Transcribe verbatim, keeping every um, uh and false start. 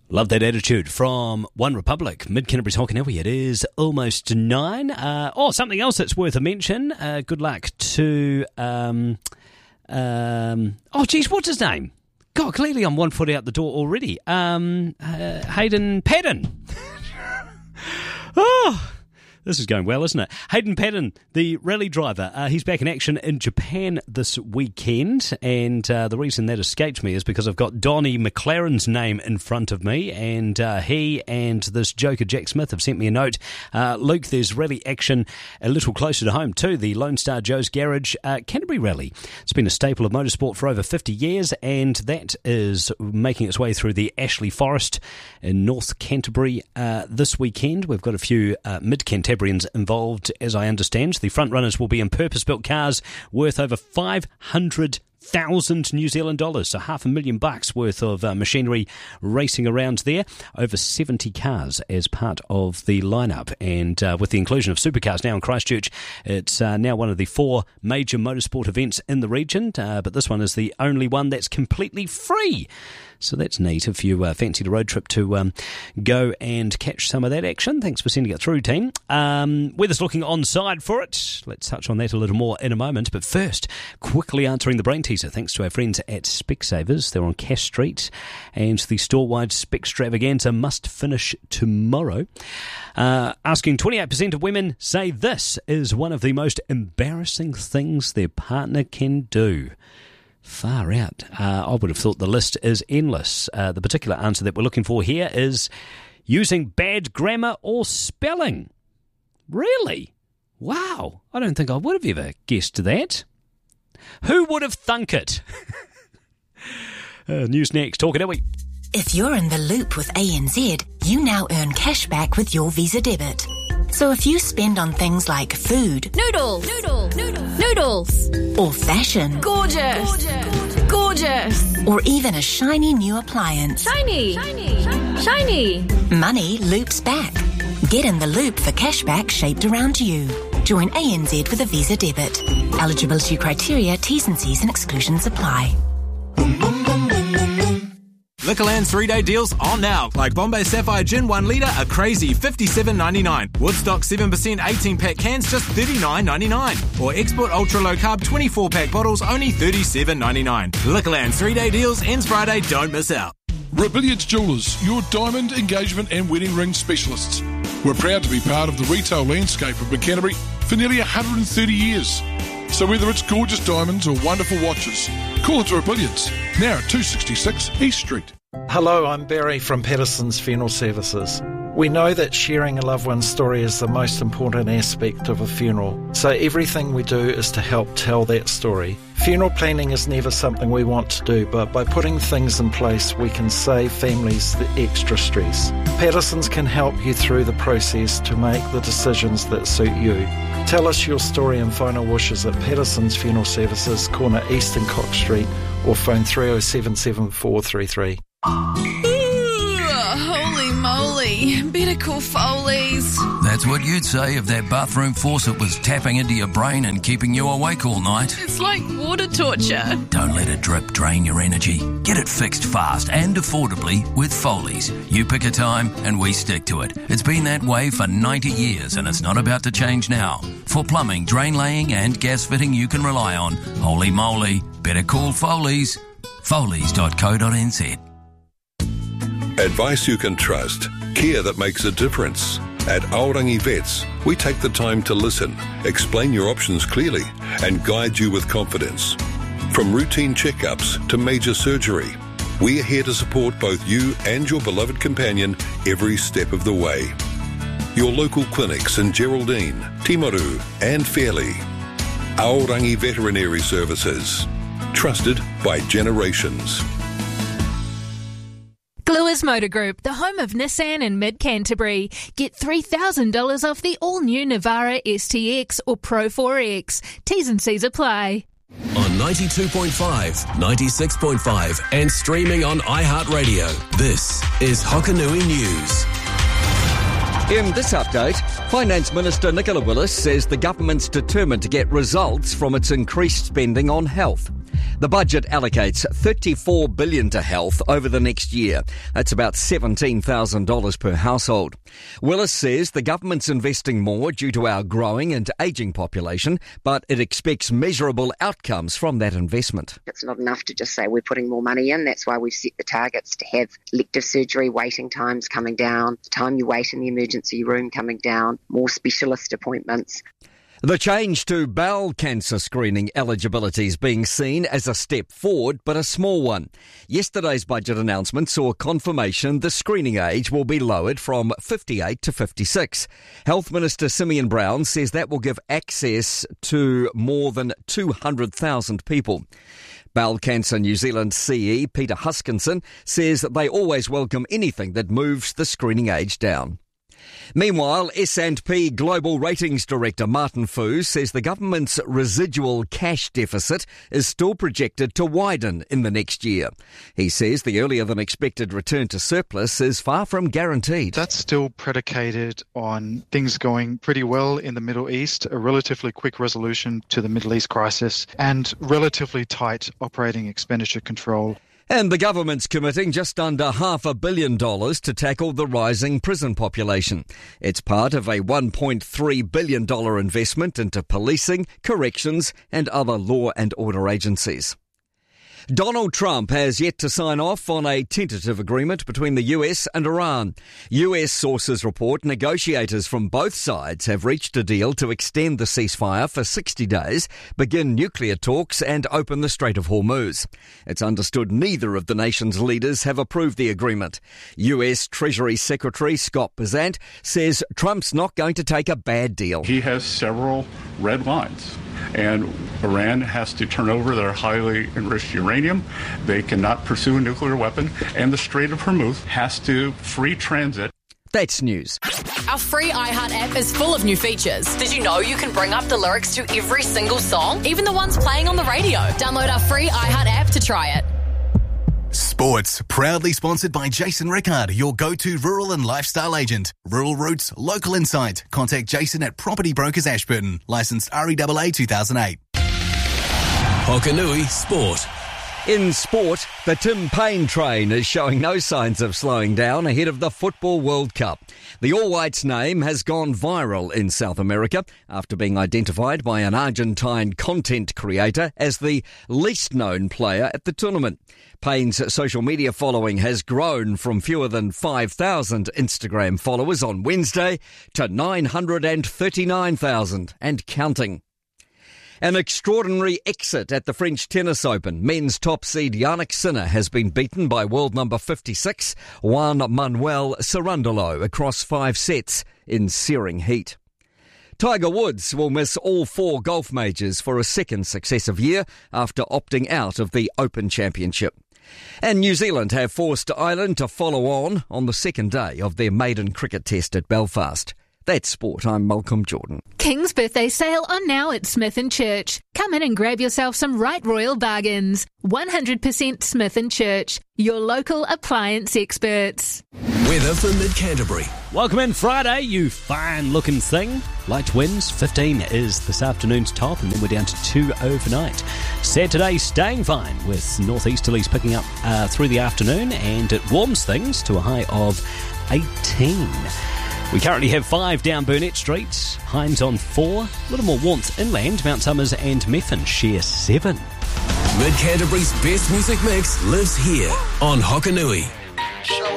Love that attitude from One Republic, Mid-Canterbury's Hokanui. It is almost nine. Uh, oh, something else that's worth a mention. Uh, good luck to, um, um, oh, geez, what's his name? God, clearly I'm one foot out the door already. Um, uh, Hayden Paddon. oh, this is going well, isn't it? Hayden Paddon, the rally driver, uh, he's back in action in Japan this weekend, and uh, the reason that escaped me is because I've got Donnie McLaren's name in front of me, and uh, he and this joker Jack Smith have sent me a note. Uh, Luke, there's rally action a little closer to home too, the Lone Star Joe's Garage uh, Canterbury Rally. It's been a staple of motorsport for over fifty years, and that is making its way through the Ashley Forest in North Canterbury uh, this weekend. We've got a few uh, mid-Canterbury involved, as I understand. The front runners will be in purpose-built cars worth over five hundred thousand New Zealand dollars, so half a million bucks worth of uh, machinery racing around there. Over seventy cars as part of the lineup, and uh, with the inclusion of supercars now in Christchurch, it's uh, now one of the four major motorsport events in the region. Uh, but this one is the only one that's completely free. So that's neat if you uh, fancied a road trip to um, go and catch some of that action. Thanks for sending it through, team. Um, weather's looking on side for it. Let's touch on that a little more in a moment. But first, quickly answering the brain teaser, thanks to our friends at Specsavers. They're on Cass Street, and the store-wide Specstravaganza must finish tomorrow. Uh, asking twenty-eight percent of women say this is one of the most embarrassing things their partner can do. Far out. Uh, I would have thought the list is endless. Uh, the particular answer that we're looking for here is using bad grammar or spelling. Really? Wow. I don't think I would have ever guessed that. Who would have thunk it? uh, news next. Talk it out. If you're in the loop with A N Z, you now earn cash back with your Visa debit. So if you spend on things like food, noodles, noodle, noodle, noodles, or fashion, gorgeous, gorgeous, gorgeous, or even a shiny new appliance, shiny, shiny, shiny, money loops back. Get in the loop for cashback shaped around you. Join A N Z with a Visa debit. Eligibility criteria, T's and C's and exclusions apply. Liquorland's three-day deals on now. Like Bombay Sapphire Gin one litre, a crazy fifty-seven ninety-nine. Woodstock seven percent eighteen-pack cans, just thirty-nine ninety-nine. Or Export Ultra Low Carb twenty-four-pack bottles, only thirty-seven ninety-nine. Liquorland's three-day deals ends Friday, don't miss out. Rebellions Jewellers, your diamond, engagement and wedding ring specialists. We're proud to be part of the retail landscape of Canterbury for nearly one hundred thirty years. So whether it's gorgeous diamonds or wonderful watches, call it Rebellions, now at two sixty-six East Street. Hello, I'm Barry from Patterson's Funeral Services. We know that sharing a loved one's story is the most important aspect of a funeral, so everything we do is to help tell that story. Funeral planning is never something we want to do, but by putting things in place, we can save families the extra stress. Patterson's can help you through the process to make the decisions that suit you. Tell us your story and final wishes at Patterson's Funeral Services, corner East and Cox Street, or phone three oh seven seven four three three. Holy moly, better call Foley's. That's what you'd say if that bathroom faucet was tapping into your brain and keeping you awake all night. It's like water torture. Don't let a drip drain your energy. Get it fixed fast and affordably with Foley's. You pick a time and we stick to it. It's been that way for ninety years and it's not about to change now. For plumbing, drain laying and gas fitting you can rely on. Holy moly, better call Foley's. Foley's dot co dot n z. Advice you can trust. Care that makes a difference. At Aorangi Vets, we take the time to listen, explain your options clearly, and guide you with confidence. From routine checkups to major surgery, we are here to support both you and your beloved companion every step of the way. Your local clinics in Geraldine, Timaru, and Fairley. Aorangi Veterinary Services. Trusted by generations. Gluers Motor Group, the home of Nissan in mid-Canterbury. Get three thousand dollars off the all-new Navara S T X or Pro four X. T's and C's apply. On ninety-two point five, ninety-six point five and streaming on iHeartRadio, this is Hokanui News. In this update, Finance Minister Nicola Willis says the government's determined to get results from its increased spending on health. The The budget allocates thirty-four billion dollars to health over the next year. That's about seventeen thousand dollars per household. Willis says the government's investing more due to our growing and ageing population, but it expects measurable outcomes from that investment. It's not enough to just say we're putting more money in. That's why we've set the targets to have elective surgery waiting times coming down, the time you wait in the emergency room coming down, more specialist appointments. The change to bowel cancer screening eligibility is being seen as a step forward, but a small one. Yesterday's budget announcement saw confirmation the screening age will be lowered from fifty-eight to fifty-six. Health Minister Simeon Brown says that will give access to more than two hundred thousand people. Bowel Cancer New Zealand C E Peter Huskinson says that they always welcome anything that moves the screening age down. Meanwhile, S and P Global Ratings Director Martin Fu says the government's residual cash deficit is still projected to widen in the next year. He says the earlier than expected return to surplus is far from guaranteed. That's still predicated on things going pretty well in the Middle East, a relatively quick resolution to the Middle East crisis, and relatively tight operating expenditure control. And the government's committing just under half a billion dollars to tackle the rising prison population. It's part of a one point three billion dollars investment into policing, corrections and other law and order agencies. Donald Trump has yet to sign off on a tentative agreement between the U S and Iran. U S sources report negotiators from both sides have reached a deal to extend the ceasefire for sixty days, begin nuclear talks and open the Strait of Hormuz. It's understood neither of the nation's leaders have approved the agreement. U S Treasury Secretary Scott Bessent says Trump's not going to take a bad deal. He has several red lines, and Iran has to turn over their highly enriched uranium. They cannot pursue a nuclear weapon, and the Strait of Hormuz has to free transit. That's news. Our free iHeart app is full of new features. Did you know you can bring up the lyrics to every single song, even the ones playing on the radio? Download our free iHeart app to try it. Sports, proudly sponsored by Jason Rickard, your go-to rural and lifestyle agent. Rural Roots, local insight. Contact Jason at Property Brokers Ashburton. Licensed R E A A two thousand eight. Hokanui Sport. In sport, the Tim Payne train is showing no signs of slowing down ahead of the Football World Cup. The All Whites name has gone viral in South America after being identified by an Argentine content creator as the least known player at the tournament. Payne's social media following has grown from fewer than five thousand Instagram followers on Wednesday to nine hundred thirty-nine thousand and counting. An extraordinary exit at the French Tennis Open. Men's top seed Jannik Sinner has been beaten by world number fifty-six, Juan Manuel Cerundolo, across five sets in searing heat. Tiger Woods will miss all four golf majors for a second successive year after opting out of the Open Championship. And New Zealand have forced Ireland to follow on on the second day of their maiden cricket test at Belfast. That's sport. I'm Malcolm Jordan. King's birthday sale on now at Smith and Church. Come in and grab yourself some right royal bargains. one hundred percent Smith and Church, your local appliance experts. Weather for Mid-Canterbury. Welcome in Friday, you fine-looking thing. Light winds, fifteen is this afternoon's top, and then we're down to two overnight. Saturday staying fine with northeasterlies picking up uh, through the afternoon, and it warms things to a high of eighteen. We currently have five down Burnett Street, Hines on four, a little more warmth inland, Mount Somers and Methven share seven. Mid-Canterbury's best music mix lives here on Hokanui.